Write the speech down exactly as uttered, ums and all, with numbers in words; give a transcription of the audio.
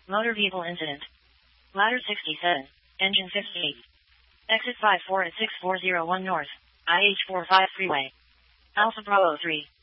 Motor vehicle incident. Ladder sixty-seven. Engine fifty-eight. Exit five four at six four zero one North. I H forty-five Freeway. Alpha Bravo three.